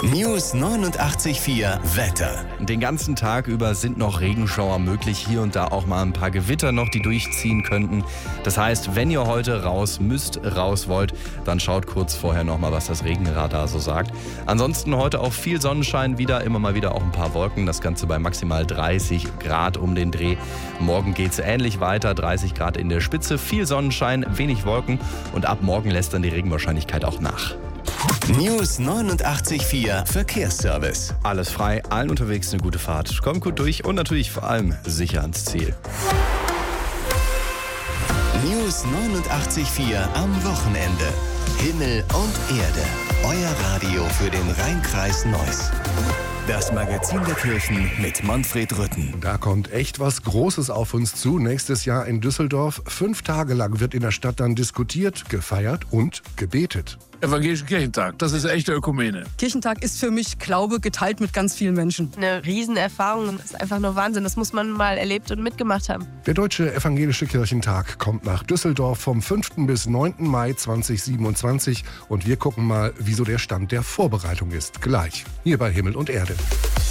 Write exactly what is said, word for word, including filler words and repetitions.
News neunundachtzig Komma vier Wetter. Den ganzen Tag über sind noch Regenschauer möglich, hier und da auch mal ein paar Gewitter noch, die durchziehen könnten. Das heißt, wenn ihr heute raus müsst, raus wollt, dann schaut kurz vorher nochmal, was das Regenradar so sagt. Ansonsten heute auch viel Sonnenschein wieder, immer mal wieder auch ein paar Wolken, das Ganze bei maximal dreißig Grad um den Dreh. Morgen geht es ähnlich weiter, dreißig Grad in der Spitze, viel Sonnenschein, wenig Wolken und ab morgen lässt dann die Regenwahrscheinlichkeit auch nach. News neunundachtzig Komma vier Verkehrsservice. Alles frei, allen unterwegs eine gute Fahrt. Kommt gut durch und natürlich vor allem sicher ans Ziel. News neunundachtzig Komma vier am Wochenende. Himmel und Erde. Euer Radio für den Rheinkreis Neuss. Das Magazin der Kirchen mit Manfred Rütten. Da kommt echt was Großes auf uns zu. Nächstes Jahr in Düsseldorf. Fünf Tage lang wird in der Stadt dann diskutiert, gefeiert und gebetet. Evangelischen Kirchentag, das ist echte Ökumene. Kirchentag ist für mich Glaube geteilt mit ganz vielen Menschen. Eine Riesenerfahrung, das ist einfach nur Wahnsinn. Das muss man mal erlebt und mitgemacht haben. Der Deutsche Evangelische Kirchentag kommt nach Düsseldorf vom fünften bis neunten Mai zweitausendsiebenundzwanzig und wir gucken mal, wieso der Stand der Vorbereitung ist. Gleich hier bei Himmel und Erde.